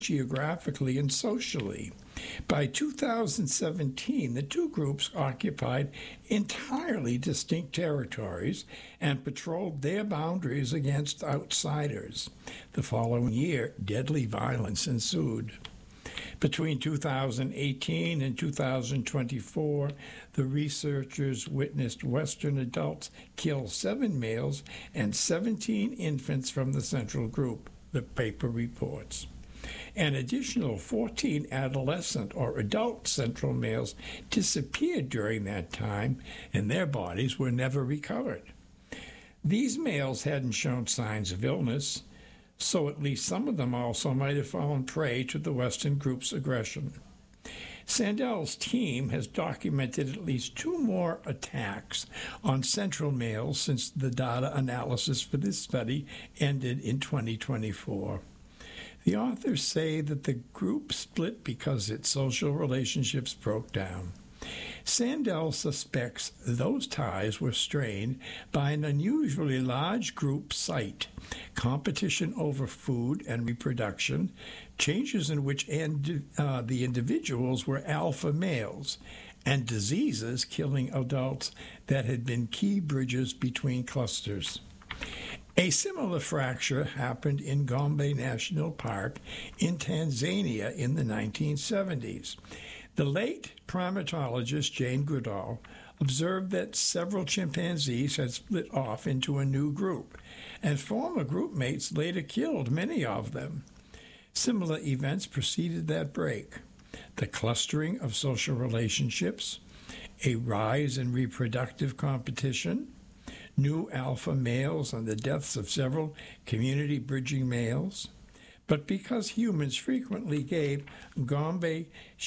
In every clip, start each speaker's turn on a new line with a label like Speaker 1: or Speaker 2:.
Speaker 1: geographically and socially. By 2017, the two groups occupied entirely distinct territories and patrolled their boundaries against outsiders. The following year, deadly violence ensued. Between 2018 and 2024, the researchers witnessed Western adults kill 7 males and 17 infants from the central group, the paper reports. An additional 14 adolescent or adult central males disappeared during that time, and their bodies were never recovered. These males hadn't shown signs of illness, so at least some of them also might have fallen prey to the Western group's aggression. Sandel's team has documented at least 2 more attacks on central males since the data analysis for this study ended in 2024. The authors say that the group split because its social relationships broke down. Sandel suspects those ties were strained by an unusually large group sight, competition over food and reproduction, changes in which the individuals were alpha males, and diseases killing adults that had been key bridges between clusters. A similar fracture happened in Gombe National Park in Tanzania in the 1970s. The late primatologist Jane Goodall observed that several chimpanzees had split off into a new group, and former group mates later killed many of them. Similar events preceded that break: the clustering of social relationships, a rise in reproductive competition, new alpha males, and the deaths of several community bridging males. But because humans frequently gave Gombe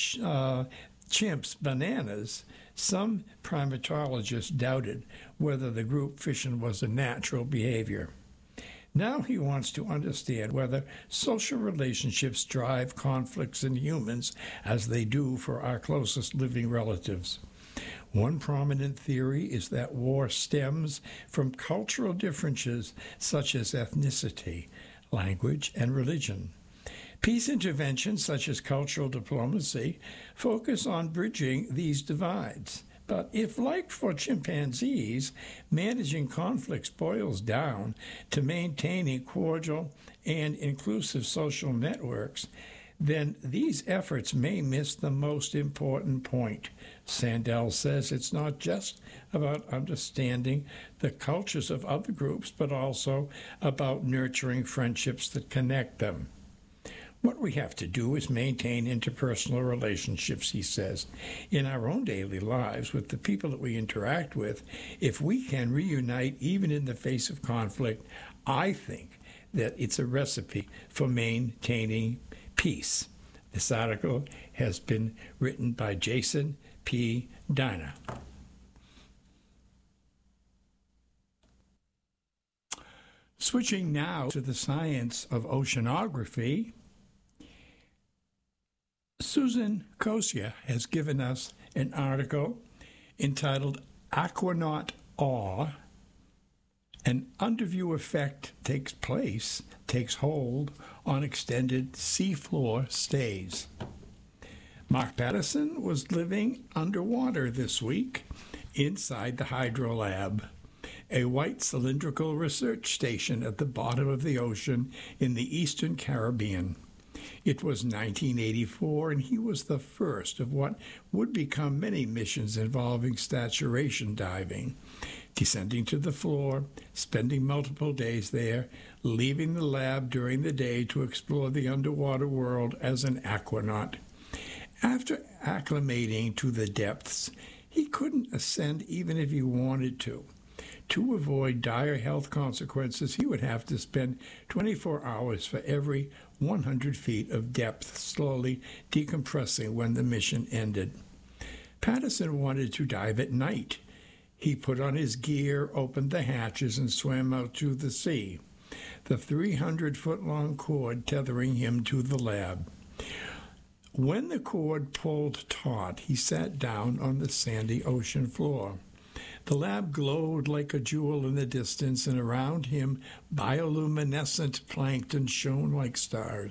Speaker 1: chimps bananas, some primatologists doubted whether the group fission was a natural behavior. Now he wants to understand whether social relationships drive conflicts in humans as they do for our closest living relatives. One prominent theory is that war stems from cultural differences such as ethnicity, language, and religion. Peace interventions such as cultural diplomacy focus on bridging these divides. But if, like for chimpanzees, managing conflicts boils down to maintaining cordial and inclusive social networks, then these efforts may miss the most important point. Sandel says it's not just about understanding the cultures of other groups, but also about nurturing friendships that connect them. What we have to do is maintain interpersonal relationships, he says, in our own daily lives with the people that we interact with. If we can reunite even in the face of conflict, I think that it's a recipe for maintaining peace. This article has been written by Jason P. Diner. Switching now to the science of oceanography, Susan Kosia has given us an article entitled Aquanaut Awe. An underview effect takes hold on extended seafloor stays. Mark Patterson was living underwater this week inside the Hydrolab, a white cylindrical research station at the bottom of the ocean in the eastern Caribbean. It was 1984, and he was the first of what would become many missions involving saturation diving, descending to the floor, spending multiple days there, leaving the lab during the day to explore the underwater world as an aquanaut. After acclimating to the depths, he couldn't ascend even if he wanted to. To avoid dire health consequences, he would have to spend 24 hours for every 100 feet of depth, slowly decompressing when the mission ended. Patterson wanted to dive at night. He put on his gear, opened the hatches, and swam out to the sea, the 300-foot-long cord tethering him to the lab. When the cord pulled taut, he sat down on the sandy ocean floor. The lab glowed like a jewel in the distance, and around him bioluminescent plankton shone like stars.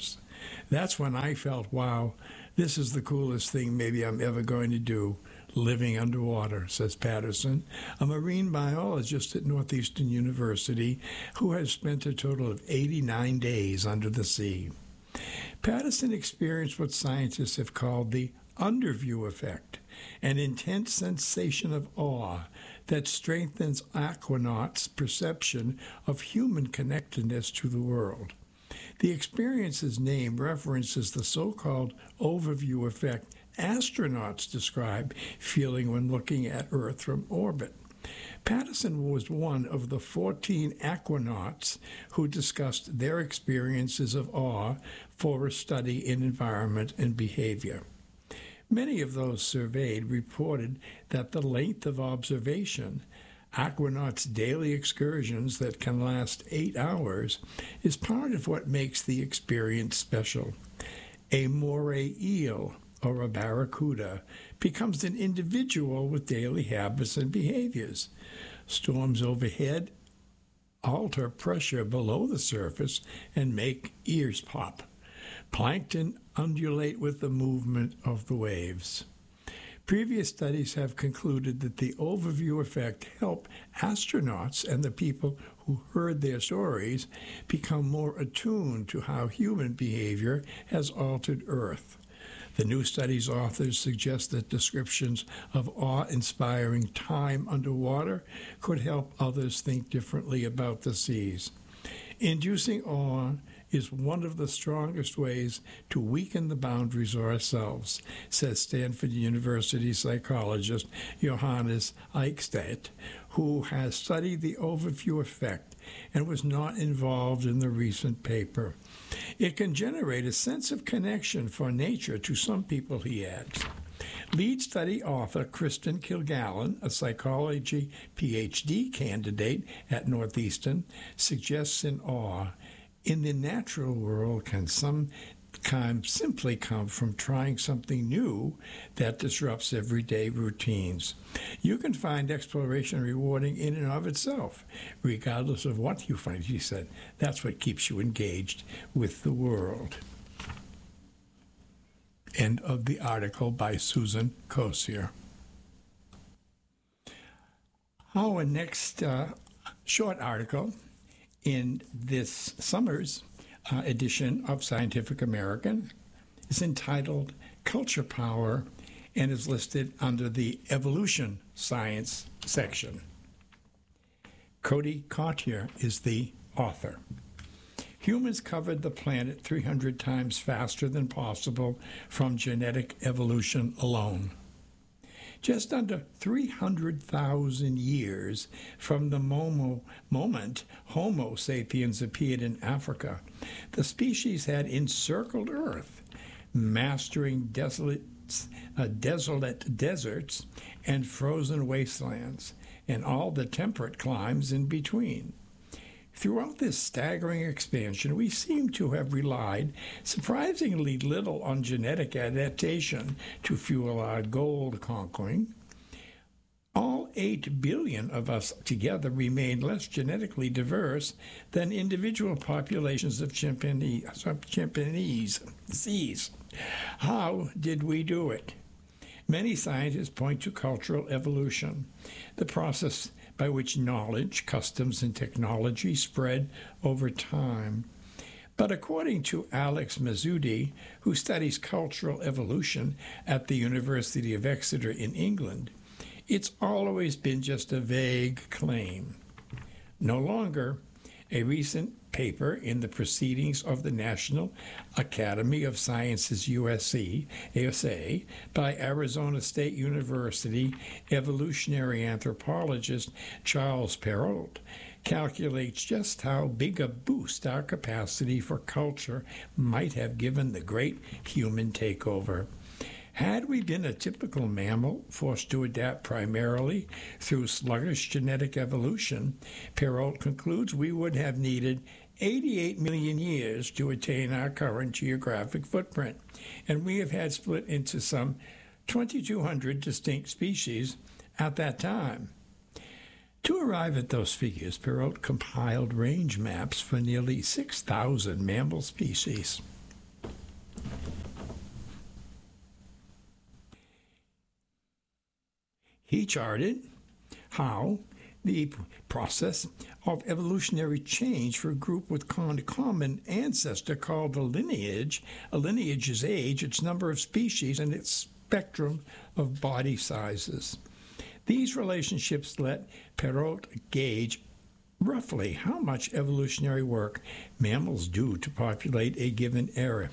Speaker 1: That's when I felt, wow, this is the coolest thing maybe I'm ever going to do, living underwater, says Patterson, a marine biologist at Northeastern University who has spent a total of 89 days under the sea. Patterson experienced what scientists have called the underview effect, an intense sensation of awe that strengthens aquanauts' perception of human connectedness to the world. The experience's name references the so-called overview effect astronauts describe feeling when looking at Earth from orbit. Patterson was one of the 14 aquanauts who discussed their experiences of awe for a study in environment and behavior. Many of those surveyed reported that the length of observation, aquanauts' daily excursions that can last 8 hours, is part of what makes the experience special. A moray eel, or a barracuda, becomes an individual with daily habits and behaviors. Storms overhead alter pressure below the surface and make ears pop. Plankton undulate with the movement of the waves. Previous studies have concluded that the overview effect helped astronauts and the people who heard their stories become more attuned to how human behavior has altered Earth. The new study's authors suggest that descriptions of awe-inspiring time underwater could help others think differently about the seas. Inducing awe is one of the strongest ways to weaken the boundaries of ourselves, says Stanford University psychologist Johannes Eichstädt, who has studied the overview effect and was not involved in the recent paper. It can generate a sense of connection for nature to some people, he adds. Lead study author Kristen Kilgallen, a psychology PhD candidate at Northeastern, suggests an awe in the natural world can sometimes simply come from trying something new that disrupts everyday routines. You can find exploration rewarding in and of itself, regardless of what you find, he said. That's what keeps you engaged with the world. End of the article by Susan Kosier. Our next short article in this summer's edition of Scientific American is entitled Culture Power and is listed under the Evolution Science section. Cody Cartier is the author. Humans covered the planet 300 times faster than possible from genetic evolution alone. Just under 300,000 years from the moment Homo sapiens appeared in Africa, the species had encircled Earth, mastering desolate deserts and frozen wastelands, and all the temperate climes in between. Throughout this staggering expansion, we seem to have relied surprisingly little on genetic adaptation to fuel our gold conquering. All 8 billion of us together remain less genetically diverse than individual populations of chimpanzees. How did we do it? Many scientists point to cultural evolution, the process by which knowledge, customs, and technology spread over time. But according to Alex Mazzuti, who studies cultural evolution at the University of Exeter in England, it's always been just a vague claim. No longer. A recent paper in the Proceedings of the National Academy of Sciences USA by Arizona State University evolutionary anthropologist Charles Perrault calculates just how big a boost our capacity for culture might have given the great human takeover. Had we been a typical mammal forced to adapt primarily through sluggish genetic evolution, Perrault concludes we would have needed 88 million years to attain our current geographic footprint, and we have had split into some 2,200 distinct species at that time. To arrive at those figures, Perrault compiled range maps for nearly 6,000 mammal species. He charted how the process of evolutionary change for a group with common ancestor called a lineage is age, its number of species, and its spectrum of body sizes. These relationships let Perrault gauge roughly how much evolutionary work mammals do to populate a given area.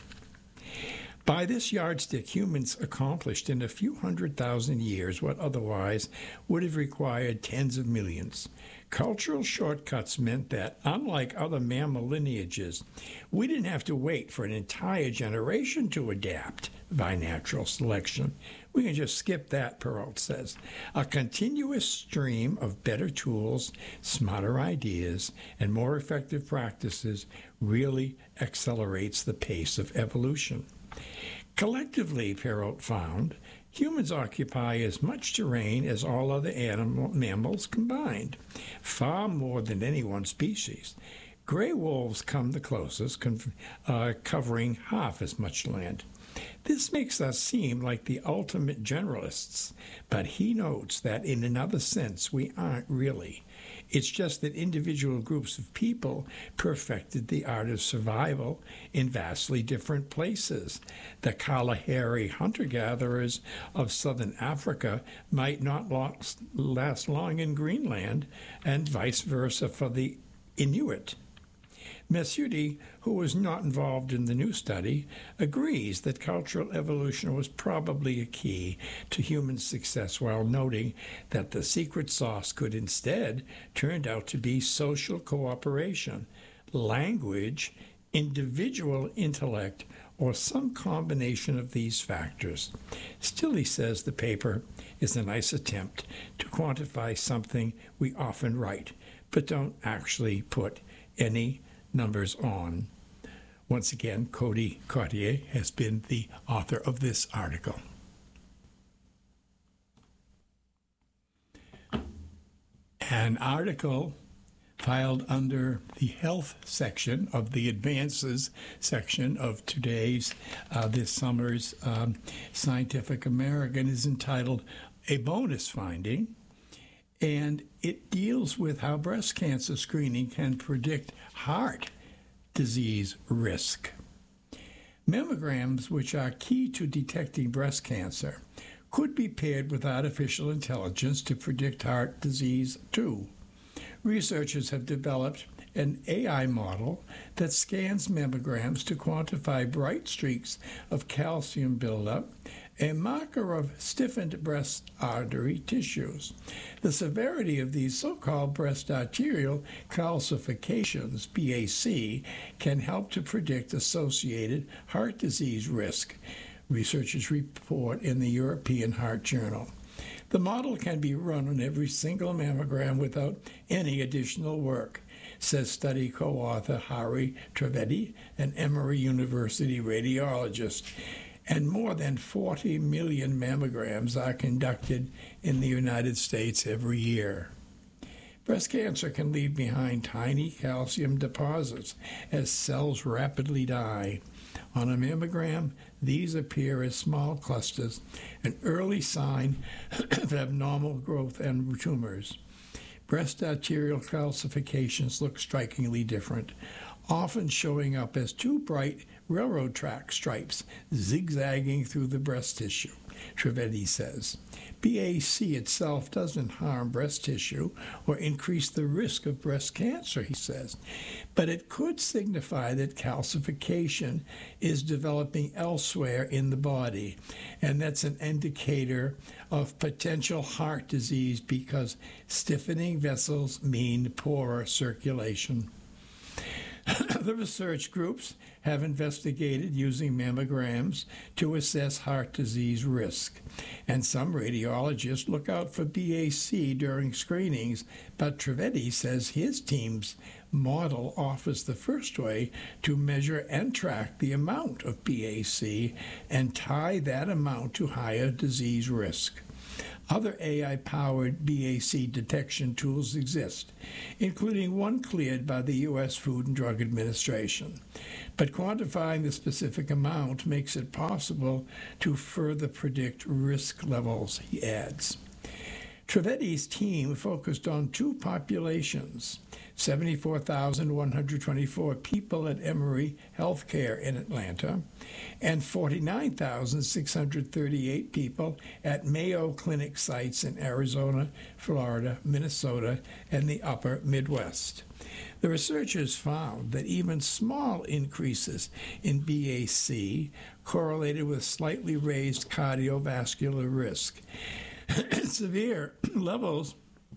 Speaker 1: By this yardstick, humans accomplished in a few 100,000 years what otherwise would have required tens of millions. Cultural shortcuts meant that, unlike other mammal lineages, we didn't have to wait for an entire generation to adapt by natural selection. We can just skip that, Perrault says. A continuous stream of better tools, smarter ideas, and more effective practices really accelerates the pace of evolution. Collectively, Perrault found, humans occupy as much terrain as all other mammals combined, far more than any one species. Gray wolves come the closest, covering half as much land. This makes us seem like the ultimate generalists, but he notes that in another sense we aren't really. It's just that individual groups of people perfected the art of survival in vastly different places. The Kalahari hunter-gatherers of southern Africa might not last long in Greenland, and vice versa for the Inuit. Mesudi, who was not involved in the new study, agrees that cultural evolution was probably a key to human success, while noting that the secret sauce could instead turn out to be social cooperation, language, individual intellect, or some combination of these factors. Still, he says the paper is a nice attempt to quantify something we often write, but don't actually put any numbers on. Once again, Cody Cartier has been the author of this article. An article filed under the health section of the advances section of today's, this summer's Scientific American is entitled A Bonus Finding, and it deals with how breast cancer screening can predict heart disease risk. Mammograms, which are key to detecting breast cancer, could be paired with artificial intelligence to predict heart disease too. Researchers have developed an AI model that scans mammograms to quantify bright streaks of calcium buildup, a marker of stiffened breast artery tissues. The severity of these so-called breast arterial calcifications, BAC, can help to predict associated heart disease risk, researchers report in the European Heart Journal. The model can be run on every single mammogram without any additional work, says study co-author Harry Trivedi, an Emory University radiologist. And more than 40 million mammograms are conducted in the United States every year. Breast cancer can leave behind tiny calcium deposits as cells rapidly die. On a mammogram, these appear as small clusters, an early sign of abnormal growth and tumors. Breast arterial calcifications look strikingly different, often showing up as two bright railroad track stripes zigzagging through the breast tissue, Trivedi says. BAC itself doesn't harm breast tissue or increase the risk of breast cancer, he says, but it could signify that calcification is developing elsewhere in the body, and that's an indicator of potential heart disease because stiffening vessels mean poorer circulation. The research groups have investigated using mammograms to assess heart disease risk, and some radiologists look out for BAC during screenings, but Trivedi says his team's model offers the first way to measure and track the amount of BAC and tie that amount to higher disease risk. Other AI-powered BAC detection tools exist, including one cleared by the U.S. Food and Drug Administration. But quantifying the specific amount makes it possible to further predict risk levels, he adds. Trivedi's team focused on two populations: 74,124 people at Emory Healthcare in Atlanta and 49,638 people at Mayo Clinic sites in Arizona, Florida, Minnesota, and the upper Midwest. The researchers found that even small increases in BAC correlated with slightly raised cardiovascular risk. Severe levels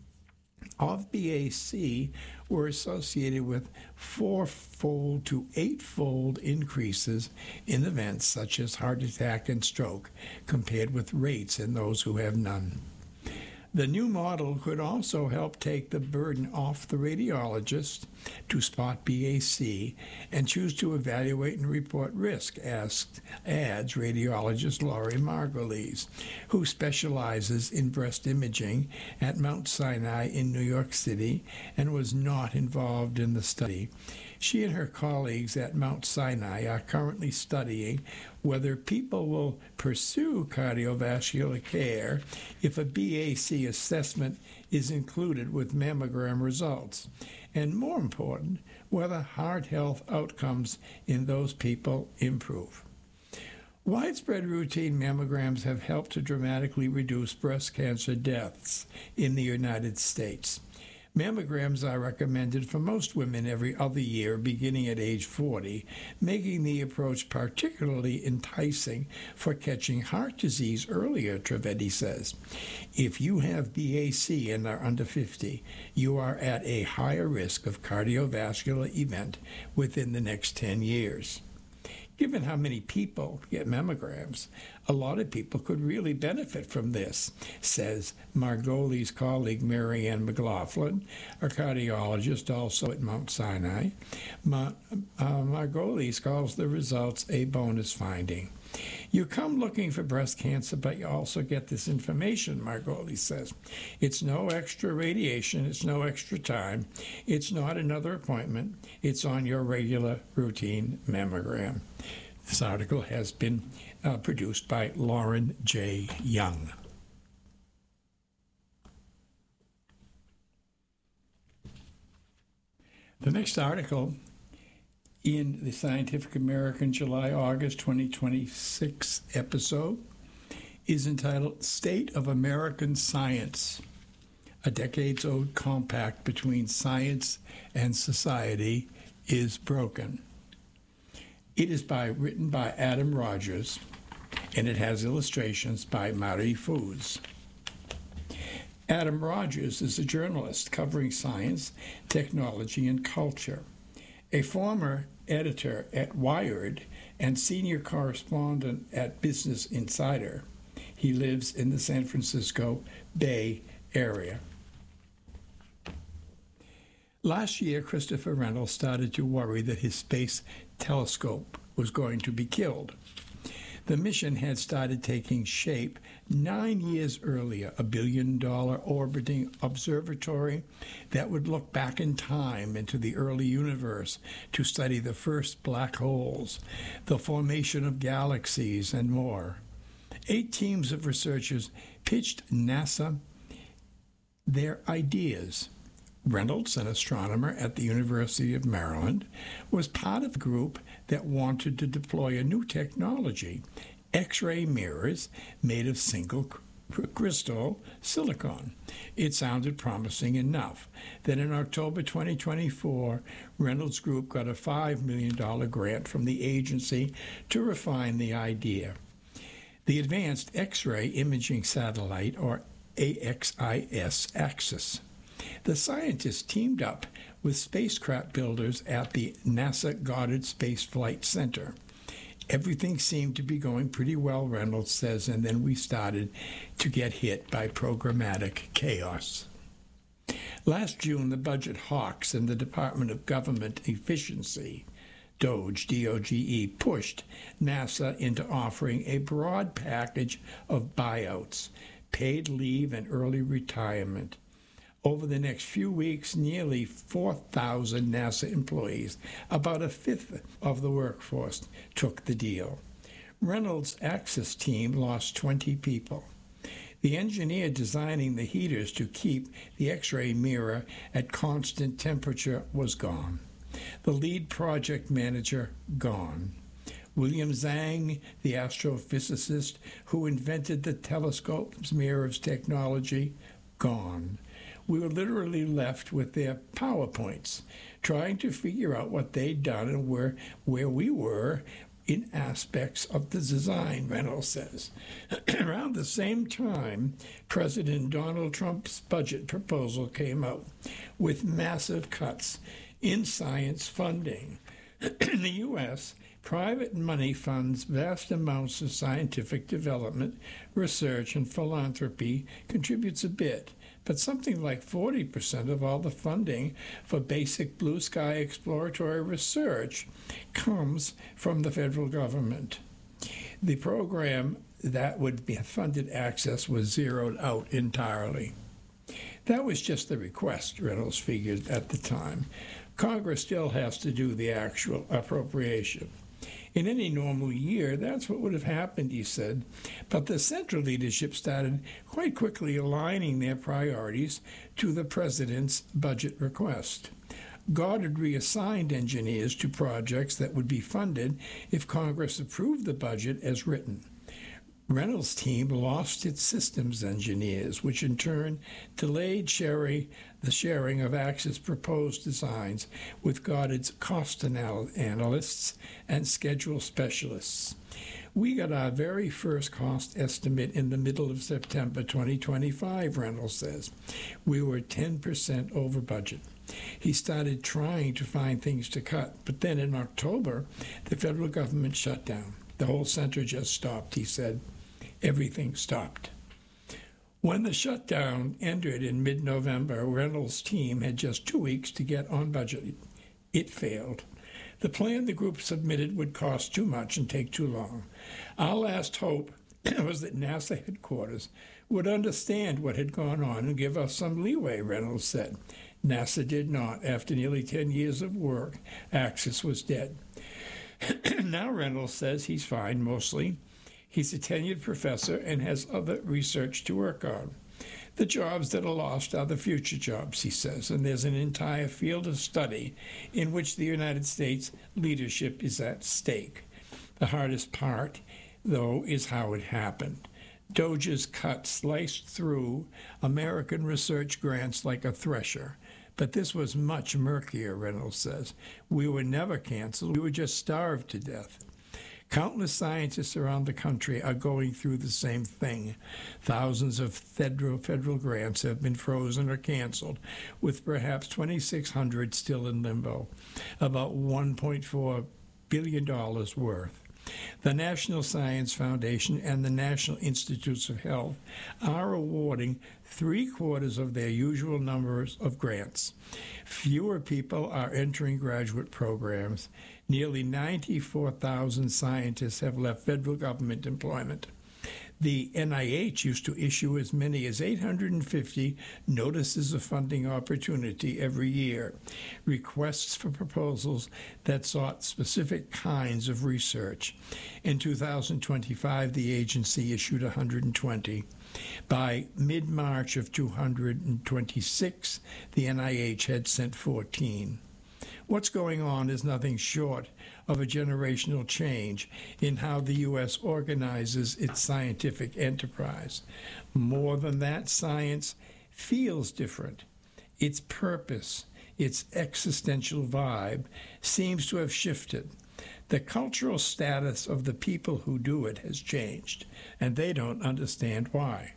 Speaker 1: of BAC were associated with 4-fold to 8-fold increases in events such as heart attack and stroke, compared with rates in those who have none. The new model could also help take the burden off the radiologist to spot BAC and choose to evaluate and report risk, adds radiologist Laurie Margulies, who specializes in breast imaging at Mount Sinai in New York City and was not involved in the study. She and her colleagues at Mount Sinai are currently studying whether people will pursue cardiovascular care if a BAC assessment is included with mammogram results, and more important, whether heart health outcomes in those people improve. Widespread routine mammograms have helped to dramatically reduce breast cancer deaths in the United States. Mammograms are recommended for most women every other year, beginning at age 40, making the approach particularly enticing for catching heart disease earlier, Trivedi says. If you have BAC and are under 50, you are at a higher risk of cardiovascular event within the next 10 years. Given how many people get mammograms, a lot of people could really benefit from this, says Margoli's colleague Marianne McLaughlin, a cardiologist also at Mount Sinai. Margoli's calls the results a bonus finding. You come looking for breast cancer, but you also get this information, Margoli says. It's no extra radiation, it's no extra time, it's not another appointment, it's on your regular routine mammogram. This article has been produced by Lauren J. Young. The next article in the Scientific American July-August 2026 episode is entitled State of American Science, a decades-old compact between science and society is broken. It is written by Adam Rogers, and it has illustrations by Mari Foods. Adam Rogers is a journalist covering science, technology, and culture. A former editor at Wired and senior correspondent at Business Insider, he lives in the San Francisco Bay Area. Last year, Christopher Reynolds started to worry that his space telescope was going to be killed. The mission had started taking shape 9 years earlier, a $1 billion orbiting observatory that would look back in time into the early universe to study the first black holes, the formation of galaxies, and more. 8 teams of researchers pitched NASA their ideas. Reynolds, an astronomer at the University of Maryland, was part of a group that wanted to deploy a new technology, X-ray mirrors made of single crystal silicon. It sounded promising enough that in October 2024, Reynolds Group got a $5 million grant from the agency to refine the idea. The Advanced X-ray Imaging Satellite, or AXIS, Axis. The scientists teamed up with spacecraft builders at the NASA Goddard Space Flight Center. Everything seemed to be going pretty well, Reynolds says, and then we started to get hit by programmatic chaos. Last June, the budget hawks in the Department of Government Efficiency, DOGE, D-O-G-E, pushed NASA into offering a broad package of buyouts, paid leave, and early retirement. Over the next few weeks, nearly 4,000 NASA employees, about a fifth of the workforce, took the deal. Reynolds' Axis team lost 20 people. The engineer designing the heaters to keep the X-ray mirror at constant temperature was gone. The lead project manager, gone. William Zhang, the astrophysicist who invented the telescope's mirrors technology, gone. We were literally left with their PowerPoints, trying to figure out what they'd done and where we were in aspects of the design, Reynolds says. Around the same time, President Donald Trump's budget proposal came out with massive cuts in science funding. In the U.S., private money funds vast amounts of scientific development, research, and philanthropy, contributes a bit, but something like 40% of all the funding for basic blue sky exploratory research comes from the federal government. The program that would be funded access was zeroed out entirely. That was just the request, Reynolds figured at the time. Congress still has to do the actual appropriation. In any normal year, that's what would have happened, he said, but the central leadership started quite quickly aligning their priorities to the president's budget request. Goddard reassigned engineers to projects that would be funded if Congress approved the budget as written. Reynolds' team lost its systems engineers, which in turn delayed the sharing of Axis proposed designs with Goddard's cost analysts and schedule specialists. We got our very first cost estimate in the middle of September 2025, Reynolds says. We were 10% over budget. He started trying to find things to cut, but then in October, the federal government shut down. The whole center just stopped, he said. Everything stopped. When the shutdown ended in mid-November, Reynolds' team had just 2 weeks to get on budget. It failed. The plan the group submitted would cost too much and take too long. Our last hope was that NASA headquarters would understand what had gone on and give us some leeway, Reynolds said. NASA did not. After nearly 10 years of work, Axis was dead. Now Reynolds says he's fine, mostly. He's a tenured professor and has other research to work on. The jobs that are lost are the future jobs, he says, and there's an entire field of study in which the United States leadership is at stake. The hardest part, though, is how it happened. DOGE's cut sliced through American research grants like a thresher. But this was much murkier, Reynolds says. We were never canceled. We were just starved to death. Countless scientists around the country are going through the same thing. Thousands of federal grants have been frozen or canceled, with perhaps 2,600 still in limbo, about $1.4 billion worth. The National Science Foundation and the National Institutes of Health are awarding 3/4 of their usual numbers of grants. Fewer people are entering graduate programs. Nearly 94,000 scientists have left federal government employment. The NIH used to issue as many as 850 notices of funding opportunity every year, requests for proposals that sought specific kinds of research. In 2025, the agency issued 120. By mid-March of 226, the NIH had sent 14. What's going on is nothing short of a generational change in how the U.S. organizes its scientific enterprise. More than that, science feels different. Its purpose, its existential vibe, seems to have shifted. The cultural status of the people who do it has changed, and they don't understand why.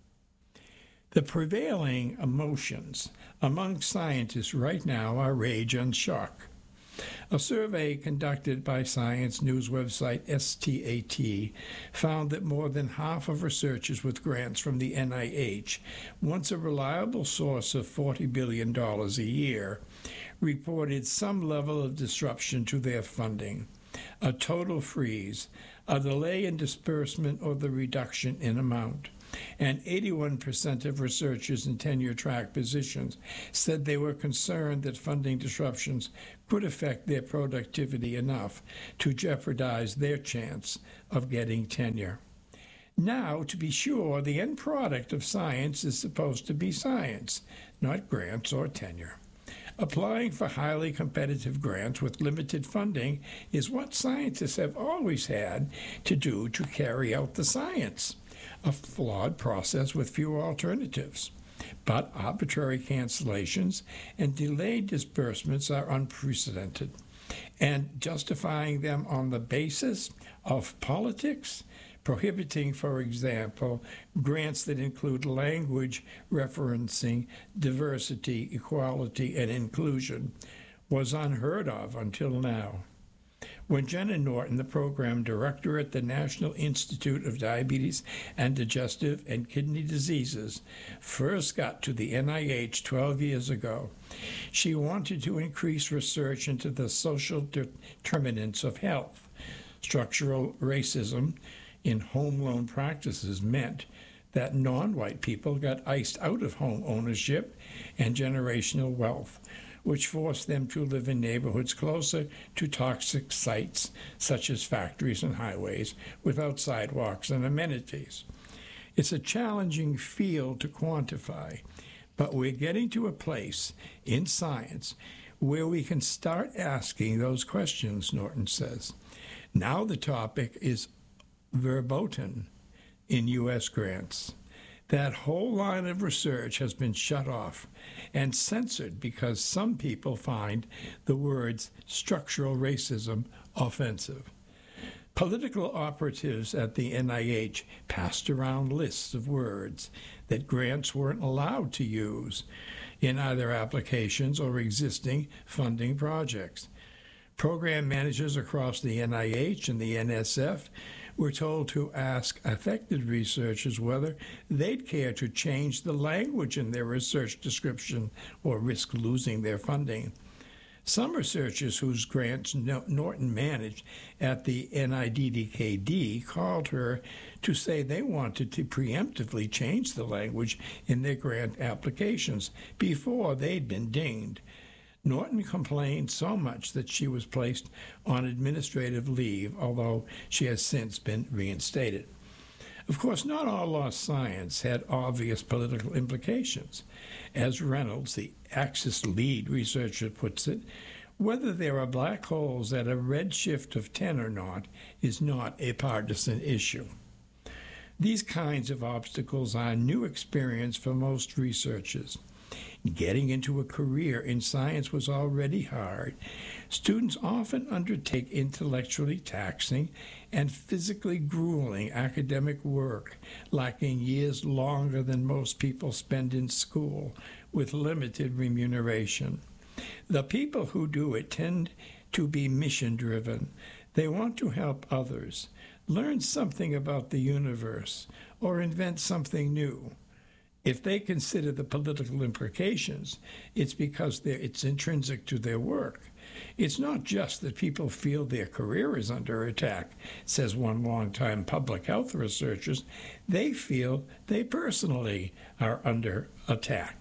Speaker 1: The prevailing emotions among scientists right now are rage and shock. A survey conducted by science news website STAT found that more than half of researchers with grants from the NIH, once a reliable source of $40 billion a year, reported some level of disruption to their funding, a total freeze, a delay in disbursement, or the reduction in amount. And 81% of researchers in tenure-track positions said they were concerned that funding disruptions could affect their productivity enough to jeopardize their chance of getting tenure. Now, to be sure, the end product of science is supposed to be science, not grants or tenure. Applying for highly competitive grants with limited funding is what scientists have always had to do to carry out the science, a flawed process with few alternatives. But arbitrary cancellations and delayed disbursements are unprecedented, and justifying them on the basis of politics, prohibiting, for example, grants that include language referencing diversity, equality, and inclusion, was unheard of until now. When Jenna Norton, the program director at the National Institute of Diabetes and Digestive and Kidney Diseases, first got to the NIH 12 years ago, she wanted to increase research into the social determinants of health. Structural racism in home loan practices meant that non-white people got iced out of home ownership and generational wealth, which forced them to live in neighborhoods closer to toxic sites such as factories and highways without sidewalks and amenities. It's a challenging field to quantify, but we're getting to a place in science where we can start asking those questions, Norton says. Now the topic is verboten in U.S. grants. That whole line of research has been shut off and censored because some people find the words structural racism offensive. Political operatives at the NIH passed around lists of words that grants weren't allowed to use in either applications or existing funding projects. Program managers across the NIH and the NSF were told to ask affected researchers whether they'd care to change the language in their research description or risk losing their funding. Some researchers whose grants Norton managed at the NIDDKD called her to say they wanted to preemptively change the language in their grant applications before they'd been dinged. Norton complained so much that she was placed on administrative leave, although she has since been reinstated. Of course, not all lost science had obvious political implications. As Reynolds, the Axis lead researcher, puts it, whether there are black holes at a redshift of 10 or not is not a partisan issue. These kinds of obstacles are new experience for most researchers. Getting into a career in science was already hard. Students often undertake intellectually taxing and physically grueling academic work, lacking years longer than most people spend in school, with limited remuneration. The people who do it tend to be mission-driven. They want to help others, learn something about the universe, or invent something new. If they consider the political implications, it's because it's intrinsic to their work. It's not just that people feel their career is under attack, says one longtime public health researcher. They feel they personally are under attack.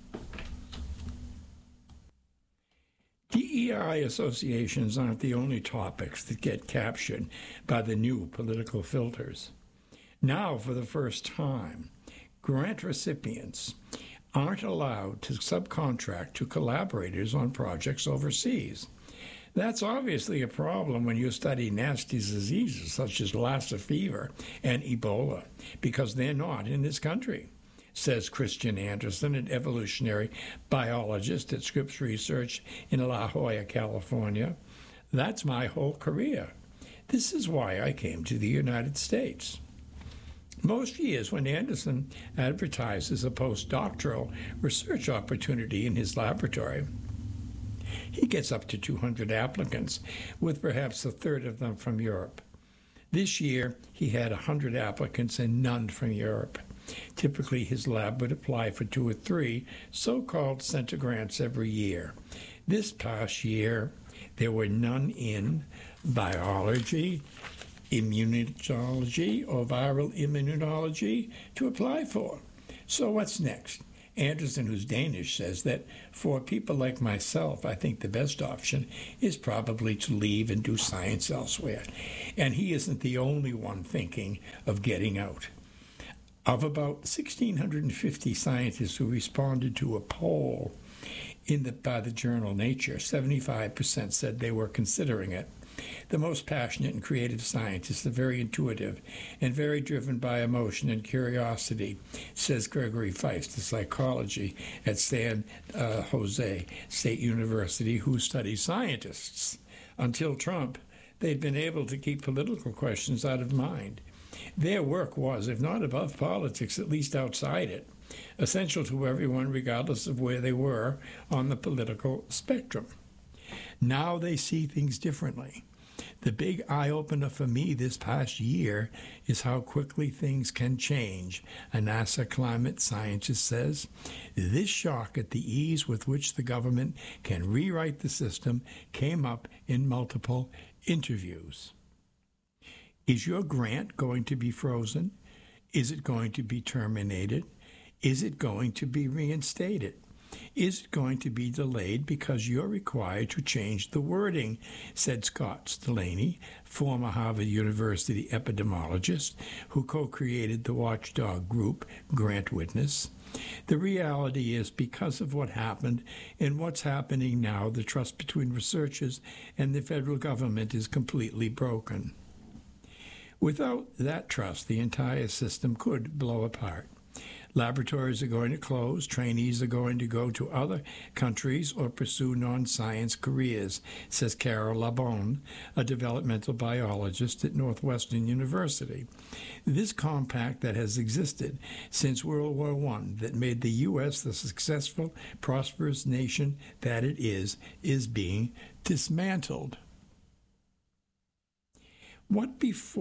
Speaker 1: DEI associations aren't the only topics that get captured by the new political filters. Now, for the first time, grant recipients aren't allowed to subcontract to collaborators on projects overseas. That's obviously a problem when you study nasty diseases such as Lassa fever and Ebola, because they're not in this country, says Christian Anderson, an evolutionary biologist at Scripps Research in La Jolla, California. That's my whole career. This is why I came to the United States. Most years, when Anderson advertises a postdoctoral research opportunity in his laboratory, he gets up to 200 applicants, with perhaps a third of them from Europe. This year, he had 100 applicants and none from Europe. Typically, his lab would apply for 2 or 3 so-called center grants every year. This past year, there were none in biology, immunology, or viral immunology to apply for. So what's next? Anderson, who's Danish, says that for people like myself, I think the best option is probably to leave and do science elsewhere. And he isn't the only one thinking of getting out. Of about 1,650 scientists who responded to a poll by the journal Nature, 75% said they were considering it. The most passionate and creative scientists are very intuitive and very driven by emotion and curiosity, says Gregory Feist, a psychology at San Jose State University who studies scientists. Until Trump, they'd been able to keep political questions out of mind. Their work was, if not above politics, at least outside it, essential to everyone regardless of where they were on the political spectrum. Now they see things differently. The big eye-opener for me this past year is how quickly things can change, a NASA climate scientist says. This shock at the ease with which the government can rewrite the system came up in multiple interviews. Is your grant going to be frozen? Is it going to be terminated? Is it going to be reinstated? Is it going to be delayed because you're required to change the wording, said Scott Delaney, former Harvard University epidemiologist who co-created the watchdog group Grant Witness. The reality is, because of what happened and what's happening now, the trust between researchers and the federal government is completely broken. Without that trust, the entire system could blow apart. Laboratories are going to close, trainees are going to go to other countries or pursue non-science careers, says Carol Labonne, a developmental biologist at Northwestern University. This compact that has existed since World War I, that made the U.S. the successful, prosperous nation that it is being dismantled. What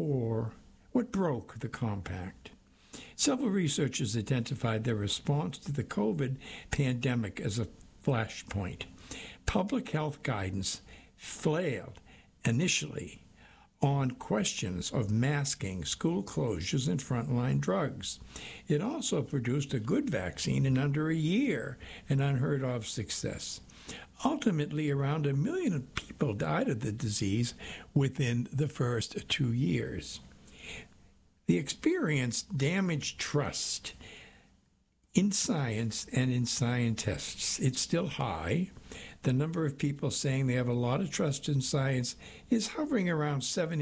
Speaker 1: broke the compact? Several researchers identified their response to the COVID pandemic as a flashpoint. Public health guidance flailed initially on questions of masking, school closures, and frontline drugs. It also produced a good vaccine in under a year, an unheard-of success. Ultimately, around 1 million people died of the disease within the first 2 years. The experience damaged trust in science and in scientists. It's still high. The number of people saying they have a lot of trust in science is hovering around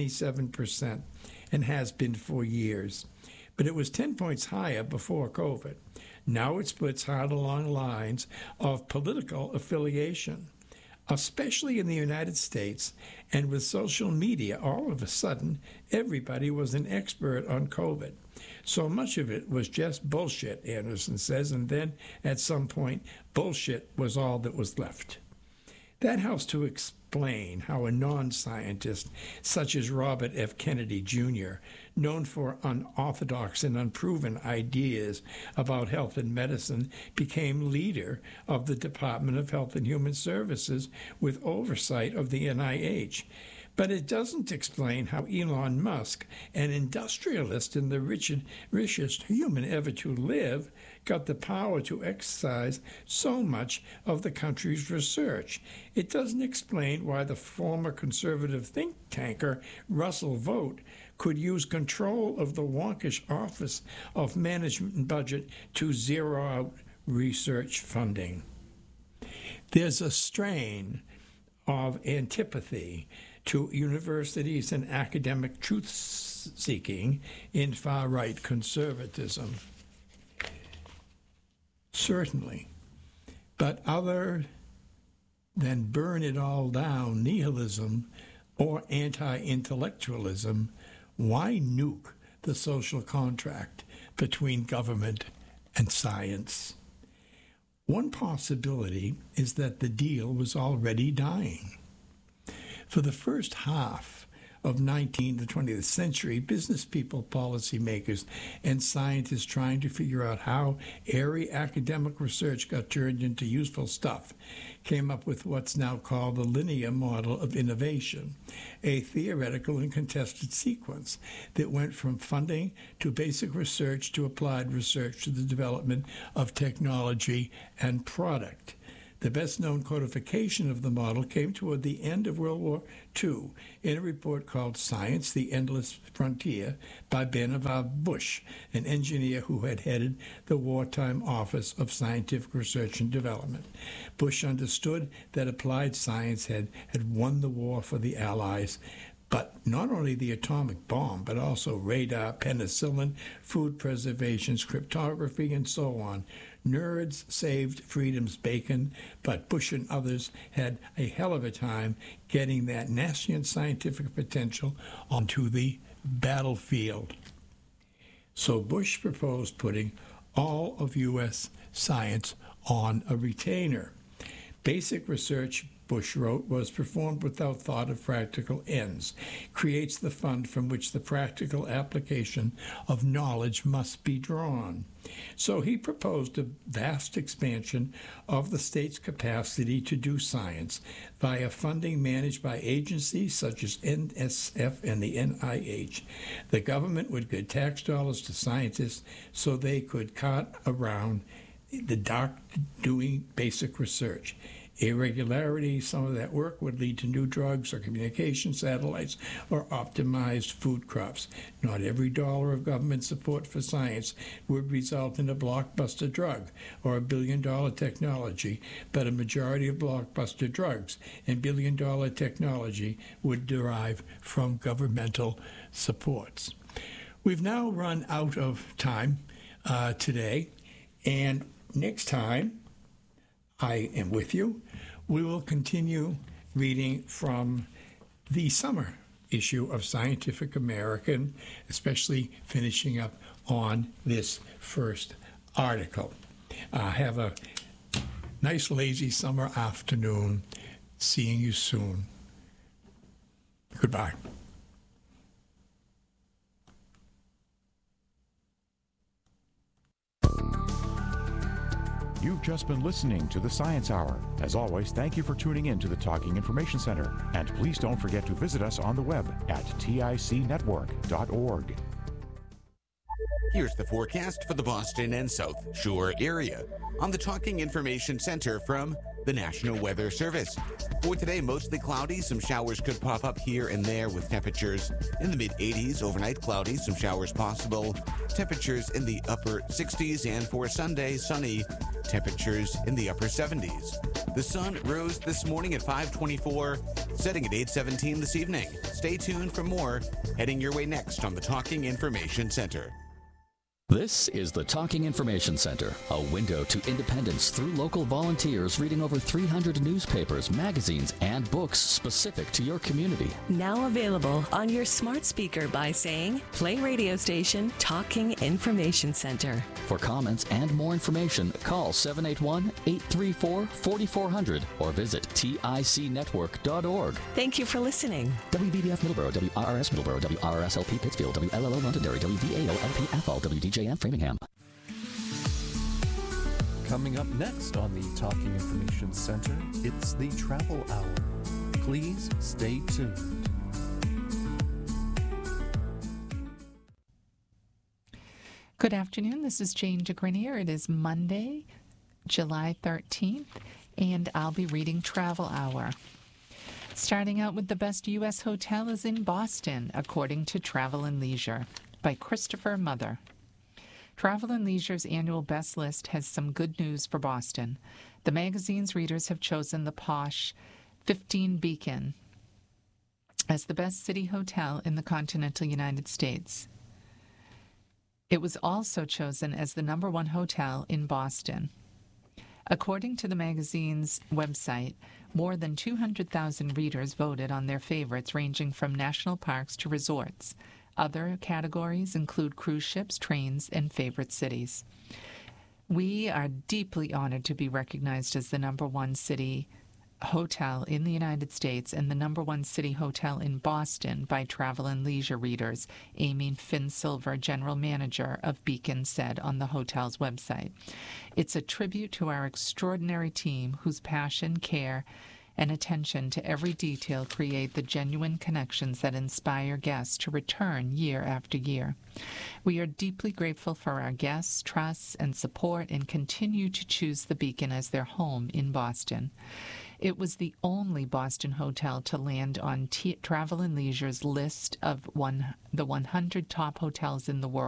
Speaker 1: 77% and has been for years. But it was 10 points higher before COVID. Now it splits hard along lines of political affiliation. Especially in the United States, and with social media, all of a sudden, everybody was an expert on COVID. So much of it was just bullshit, Anderson says, and then at some point, bullshit was all that was left. That helps to explain how a non-scientist such as Robert F. Kennedy Jr., known for unorthodox and unproven ideas about health and medicine, became leader of the Department of Health and Human Services with oversight of the NIH. But it doesn't explain how Elon Musk, an industrialist and the richest human ever to live, got the power to exercise so much of the country's research. It doesn't explain why the former conservative think tanker Russell Vought could use control of the wonkish Office of Management and Budget to zero out research funding. There's a strain of antipathy to universities and academic truth-seeking in far-right conservatism. Certainly. But other than burn it all down nihilism or anti-intellectualism, why nuke the social contract between government and science? One possibility is that the deal was already dying. For the first half of 19th to 20th century, business people, policymakers, and scientists trying to figure out how airy academic research got turned into useful stuff came up with what's now called the linear model of innovation, a theoretical and contested sequence that went from funding to basic research to applied research to the development of technology and product. The best-known codification of the model came toward the end of World War II in a report called Science, the Endless Frontier by Vannevar Bush, an engineer who had headed the Wartime Office of Scientific Research and Development. Bush understood that applied science had won the war for the Allies, but not only the atomic bomb, but also radar, penicillin, food preservation, cryptography, and so on. Nerds saved freedom's bacon, but Bush and others had a hell of a time getting that nascent scientific potential onto the battlefield. So Bush proposed putting all of U.S. science on a retainer. Basic research, Bush wrote, was performed without thought of practical ends, creates the fund from which the practical application of knowledge must be drawn. So he proposed a vast expansion of the state's capacity to do science via funding managed by agencies such as NSF and the NIH. The government would give tax dollars to scientists so they could cart around the doc doing basic research. Irregularity, some of that work would lead to new drugs or communication satellites or optimized food crops. Not every dollar of government support for science would result in a blockbuster drug or a billion-dollar technology, but a majority of blockbuster drugs and billion-dollar technology would derive from governmental supports. We've now run out of time today, and next time I am with you, we will continue reading from the summer issue of Scientific American, especially finishing up on this first article. Have a nice, lazy summer afternoon. Seeing you soon. Goodbye.
Speaker 2: You've just been listening to the Science Hour. As always, thank you for tuning in to the Talking Information Center. And please don't forget to visit us on the web at ticnetwork.org.
Speaker 3: Here's the forecast for the Boston and South Shore area on the Talking Information Center from the National Weather Service. For today, mostly cloudy. Some showers could pop up here and there with temperatures in the mid-80s. Overnight, cloudy. Some showers possible. Temperatures in the upper 60s. And for Sunday, sunny. Temperatures in the upper 70s. The sun rose this morning at 5:24, setting at 8:17 this evening. Stay tuned for more heading your way next on the Talking Information Center.
Speaker 4: This is the Talking Information Center, a window to independence through local volunteers reading over 300 newspapers, magazines, and books specific to your community.
Speaker 5: Now available on your smart speaker by saying, play radio station Talking Information Center.
Speaker 4: For comments and more information, call 781-834-4400 or visit ticnetwork.org.
Speaker 5: Thank you for listening.
Speaker 4: WVBF Middleborough, WRRS Middleborough, WRRS-LP Pittsfield, WLLO Londonderry, WVAO-LP Athol, WDJM Framingham.
Speaker 6: Coming up next on the Talking Information Center, it's the Travel Hour. Please stay tuned.
Speaker 7: Good afternoon. This is Jane DeGrenier. It is Monday, July 13th, and I'll be reading Travel Hour. Starting out with the best U.S. hotel is in Boston, according to Travel + Leisure, by Christopher Mother. Travel + Leisure's annual best list has some good news for Boston. The magazine's readers have chosen the posh 15 Beacon as the best city hotel in the continental United States. It was also chosen as the #1 hotel in Boston. According to the magazine's website, more than 200,000 readers voted on their favorites ranging from national parks to resorts. Other categories include cruise ships, trains, and favorite cities. We are deeply honored to be recognized as the #1 city hotel in the United States and the #1 city hotel in Boston by Travel and Leisure readers, Amy Finn Silver, general manager of Beacon, said on the hotel's website. It's a tribute to our extraordinary team whose passion, care, and attention to every detail create the genuine connections that inspire guests to return year after year. We are deeply grateful for our guests' trust and support and continue to choose the Beacon as their home in Boston. It was the only Boston hotel to land on Travel and Leisure's list of the 100 top hotels in the world